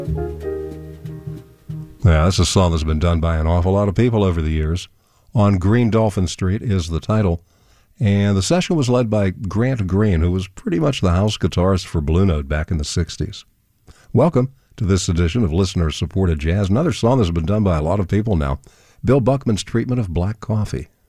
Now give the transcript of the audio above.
Yeah, this is a song that's been done by an awful lot of people over the years. On Green Dolphin Street is the title. And the session was led by Grant Green, who was pretty much the house guitarist for Blue Note back in the 60s. Welcome to this edition of Listener-Supported Jazz. Another song that's been done by a lot of people now, Bill Buckman's treatment of black coffee.